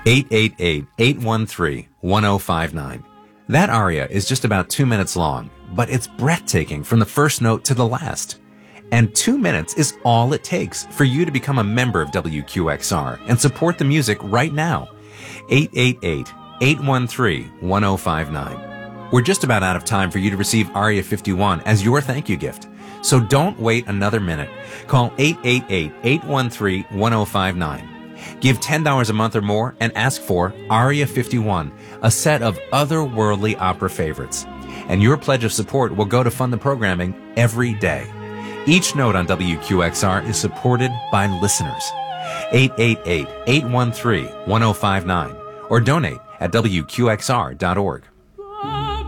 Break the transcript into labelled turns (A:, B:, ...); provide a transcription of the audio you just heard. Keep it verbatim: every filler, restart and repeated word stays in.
A: eight eight eight, eight one three, one zero five nine. That aria is just about two minutes long, but it's breathtaking from the first note to the last. And two minutes is all it takes for you to become a member of W Q X R and support the music right now. eight eight eight, eight one three, one zero five nine. We're just about out of time for you to receive Aria fifty-one as your thank you gift. So don't wait another minute. Call eight eight eight, eight one three, one zero five nine. Give ten dollars a month or more and ask for Aria fifty-one, a set of otherworldly opera favorites. And your pledge of support will go to fund the programming every day. Each note on W Q X R is supported by listeners. eight eight eight, eight one three, one zero five nine or donate at W Q X R dot org.